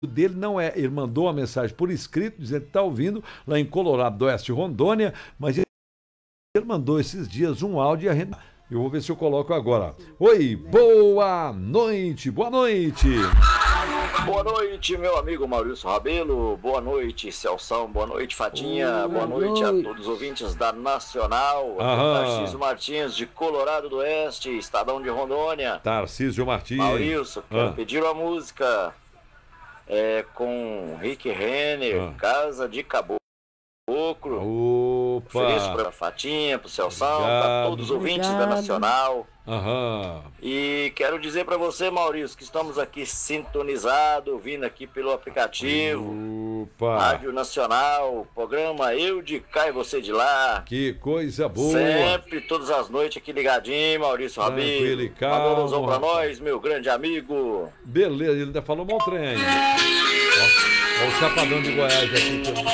dele não é, ele mandou uma mensagem por escrito dizendo que está ouvindo lá em Colorado do Oeste, Rondônia, mas ele mandou esses dias um áudio e a gente... Eu vou ver se eu coloco agora. Oi, boa noite, boa noite. Boa noite, meu amigo Maurício Rabelo. Boa noite, Celção. Boa noite, Fatinha. Boa noite a todos os ouvintes da Nacional. Tarcísio Martins, de Colorado do Oeste, Estadão de Rondônia. Tarcísio Martins. Maurício, quero pedir uma música com Rick Renner, Casa de Caboclo. Opa! Feliz pra Fatinha, pro Celção, para todos os ouvintes da Nacional. E quero dizer para você, Maurício, que estamos aqui sintonizados, vindo aqui pelo aplicativo. Rádio Nacional, programa Eu de Cá e Você de Lá. Que coisa boa! Sempre, todas as noites aqui ligadinho, Maurício Rabelo. Mandou pra nós, meu grande amigo. Beleza, ele ainda falou mal trem. Olha o Chapadão de Goiás aqui.